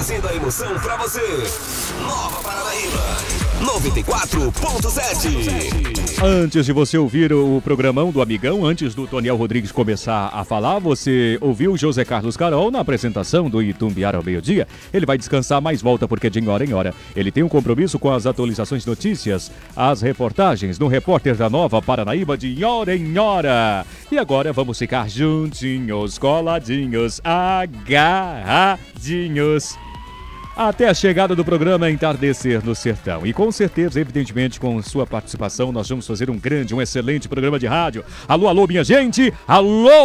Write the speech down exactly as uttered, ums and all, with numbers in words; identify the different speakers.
Speaker 1: trazendo a emoção pra você. Nova Paranaíba noventa e quatro ponto sete.
Speaker 2: Antes de você ouvir o programão do Amigão, antes do Toniel Rodrigues começar a falar, você ouviu José Carlos Carol na apresentação do Itumbiara ao meio-dia. Ele vai descansar, mas volta porque de hora em hora ele tem um compromisso com as atualizações de notícias, as reportagens no Repórter da Nova Paranaíba de hora em hora. E agora vamos ficar juntinhos, coladinhos, agarradinhos, até a chegada do programa Entardecer no Sertão. E com certeza, evidentemente, com sua participação, nós vamos fazer um grande, um excelente programa de rádio. Alô, alô, minha gente! Alô!